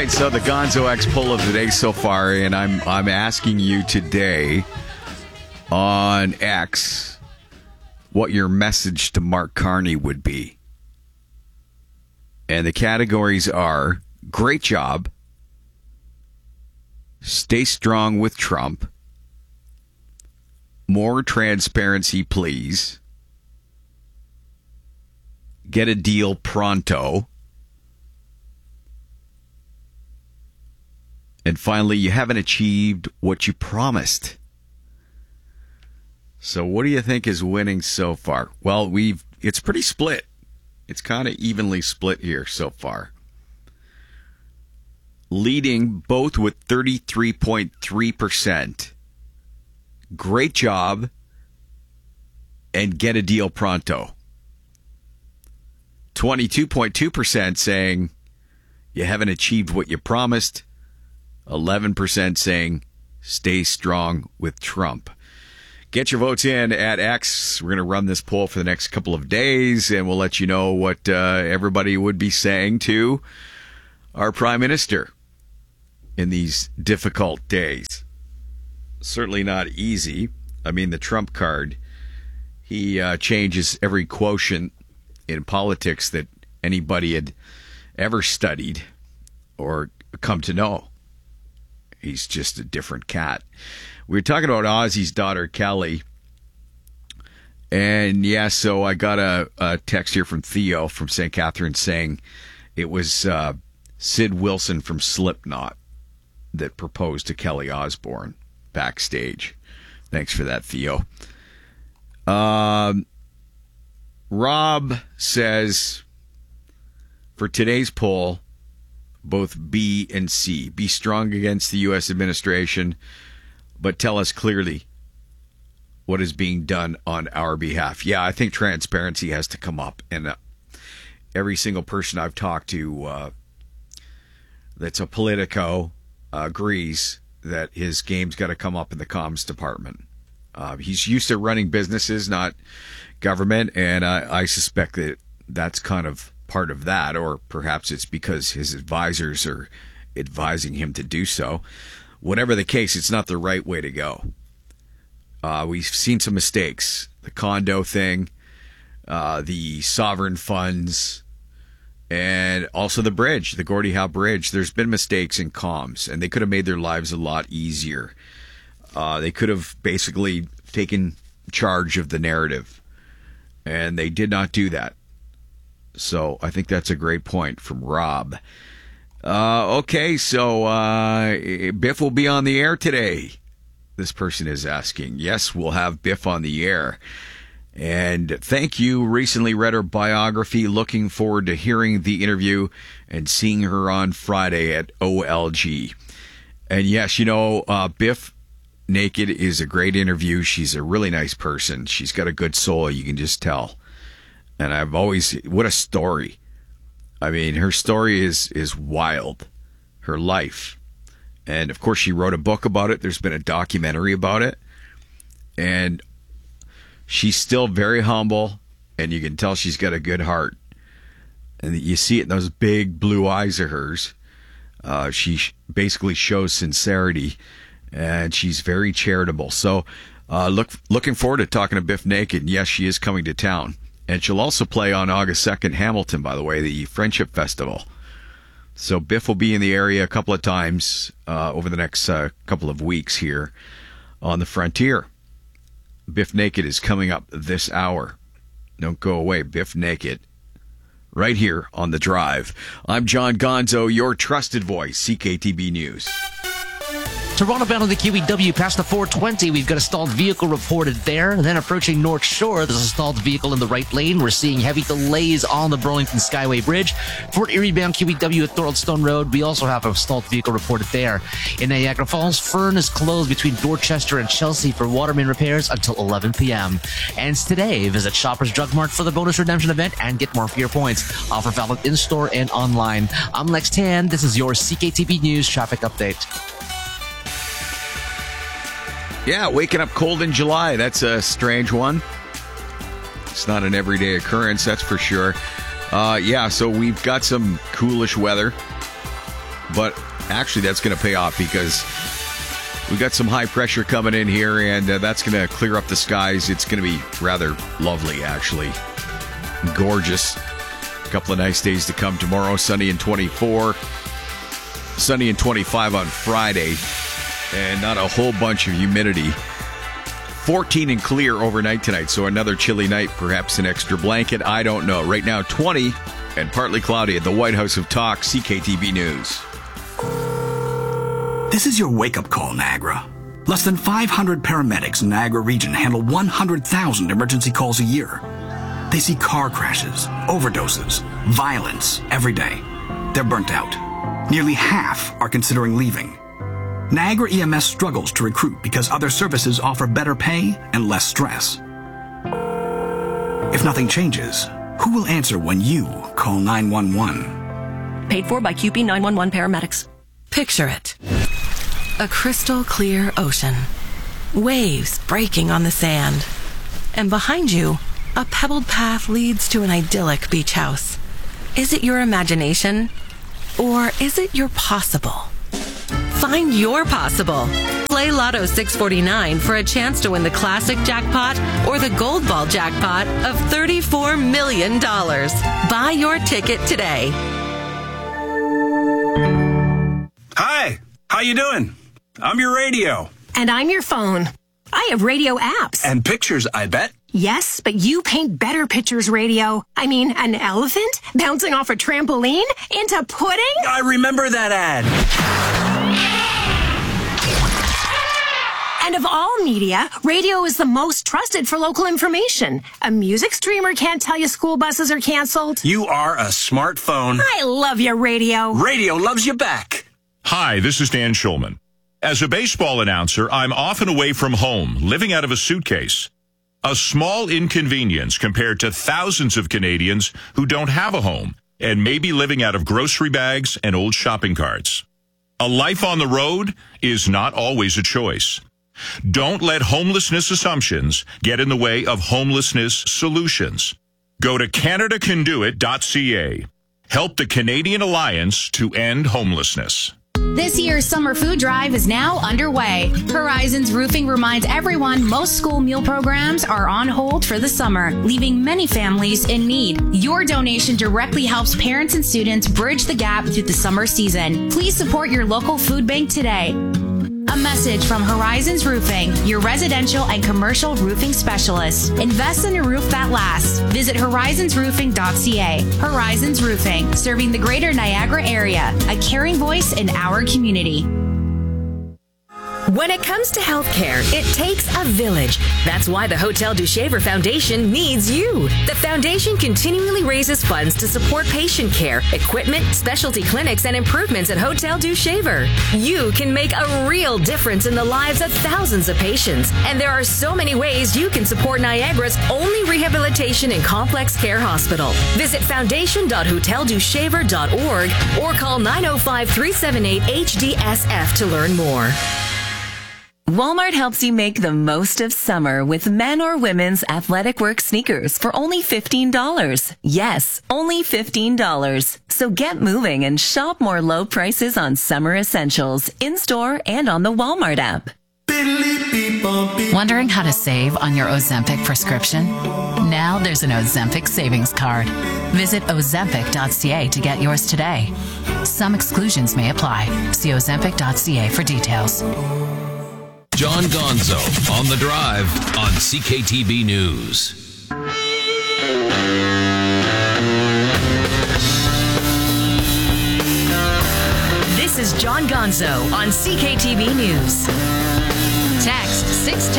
right, so the Gonzo X poll of the day so far, and I'm asking you today on X what your message to Mark Carney would be. And the categories are: great job, stay strong with Trump, more transparency please, get a deal pronto, and finally, you haven't achieved what you promised. So what do you think is winning so far? Well, it's pretty split. It's kind of evenly split here so far. Leading both with 33.3%. Great job and get a deal pronto. 22.2% saying you haven't achieved what you promised. 11% saying stay strong with Trump. Get your votes in at X. We're going to run this poll for the next couple of days, and we'll let you know what everybody would be saying to our Prime Minister in these difficult days. Certainly not easy. I mean, the Trump card, he changes every quotient in politics that anybody had ever studied or come to know. He's just a different cat. We were talking about Ozzy's daughter, Kelly. And, yeah, so I got a text here from Theo from St. Catharines saying it was Sid Wilson from Slipknot that proposed to Kelly Osbourne backstage. Thanks for that, Theo. Rob says, for today's poll, both B and C. Be strong against the U.S. administration, but tell us clearly what is being done on our behalf. Yeah, I think transparency has to come up. And every single person I've talked to that's a Politico agrees that his game's got to come up in the comms department. He's used to running businesses, not government, and I suspect that that's kind of part of that, or perhaps it's because his advisors are advising him to do so. Whatever the case, it's not the right way to go. We've seen some mistakes. The condo thing, the sovereign funds, and also the bridge, the Gordie Howe Bridge. There's been mistakes in comms, and they could have made their lives a lot easier. They could have basically taken charge of the narrative, and they did not do that. So I think that's a great point from Rob. Okay, so Biff will be on the air today. This person is asking. Yes, we'll have Biff on the air. And thank you. Recently read her biography. Looking forward to hearing the interview and seeing her on Friday at OLG. And yes, Biff Naked is a great interview. She's a really nice person. She's got a good soul. You can just tell. And what a story. I mean, her story is wild. Her life. And, of course, she wrote a book about it. There's been a documentary about it. And she's still very humble, and you can tell she's got a good heart. And you see it in those big blue eyes of hers. She basically shows sincerity, and she's very charitable. So looking forward to talking to Biff Naked. Yes, she is coming to town. And she'll also play on August 2nd, Hamilton, by the way, the Friendship Festival. So Biff will be in the area a couple of times over the next couple of weeks here on the Frontier. Biff Naked is coming up this hour. Don't go away, Biff Naked. Right here on The Drive. I'm John Gonzo, your trusted voice, CKTB News. Toronto bound on the QEW past the 420. We've got a stalled vehicle reported there. Then approaching North Shore, there's a stalled vehicle in the right lane. We're seeing heavy delays on the Burlington Skyway Bridge. Fort Erie bound QEW at Thoroldstone Road. We also have a stalled vehicle reported there. In Niagara Falls, Fern is closed between Dorchester and Chelsea for water main repairs until 11 p.m. And today, visit Shoppers Drug Mart for the bonus redemption event and get more for your points. Offer valid in-store and online. I'm Lex Tan. This is your CKTB News traffic update. Yeah, waking up cold in July. That's a strange one. It's not an everyday occurrence, that's for sure. So we've got some coolish weather. but actually that's going to pay off because we got some high pressure coming in here, and that's going to clear up the skies. It's going to be rather lovely, actually. Gorgeous. A couple of nice days to come tomorrow. Sunny and 24. Sunny and 25 on Friday. And not a whole bunch of humidity. 14 and clear overnight tonight, so another chilly night. Perhaps an extra blanket. I don't know. Right now, 20 and partly cloudy at the White House of Talk, CKTB News. This is your wake-up call, Niagara. Less than 500 paramedics in Niagara region handle 100,000 emergency calls a year. They see car crashes, overdoses, violence every day. They're burnt out. Nearly half are considering leaving. Niagara EMS struggles to recruit because other services offer better pay and less stress. If nothing changes, who will answer when you call 911? Paid for by QP 911 paramedics. Picture it. A crystal clear ocean. Waves breaking on the sand. And behind you, a pebbled path leads to an idyllic beach house. Is it your imagination? Or is it your possible? Find your possible. Play Lotto 649 for a chance to win the classic jackpot or the gold ball jackpot of $34 million. Buy your ticket today. Hi, how you doing? I'm your radio. And I'm your phone. I have radio apps. And pictures, I bet. Yes, but you paint better pictures, radio. I mean, an elephant bouncing off a trampoline into pudding? I remember that ad. And of all media, radio is the most trusted for local information. A music streamer can't tell you school buses are canceled. You are a smartphone. I love your radio. Radio loves you back. Hi, this is Dan Schulman. As a baseball announcer, I'm often away from home, living out of a suitcase. A small inconvenience compared to thousands of Canadians who don't have a home and may be living out of grocery bags and old shopping carts. A life on the road is not always a choice. Don't let homelessness assumptions get in the way of homelessness solutions. Go to CanadaCanDoIt.ca. Help the Canadian Alliance to end homelessness. This year's summer food drive is now underway. Horizons Roofing reminds everyone most school meal programs are on hold for the summer, leaving many families in need. Your donation directly helps parents and students bridge the gap through the summer season. Please support your local food bank today. A message from Horizons Roofing, your residential and commercial roofing specialist. Invest in a roof that lasts. Visit horizonsroofing.ca. Horizons Roofing, serving the greater Niagara area, a caring voice in our community. When it comes to healthcare, it takes a village. That's why the Hotel du Shaver Foundation needs you. The foundation continually raises funds to support patient care, equipment, specialty clinics, and improvements at Hotel du Shaver. You can make a real difference in the lives of thousands of patients. And there are so many ways you can support Niagara's only rehabilitation and complex care hospital. Visit foundation.hoteldushaver.org or call 905-378-HDSF to learn more. Walmart helps you make the most of summer with men or women's athletic work sneakers for only $15. Yes, only $15. So get moving and shop more low prices on summer essentials in-store and on the Walmart app. Wondering how to save on your Ozempic prescription? Now there's an Ozempic savings card. Visit Ozempic.ca to get yours today. Some exclusions may apply. See Ozempic.ca for details. John Gonzo on The Drive on CKTB News. This is John Gonzo on CKTB News. Text 610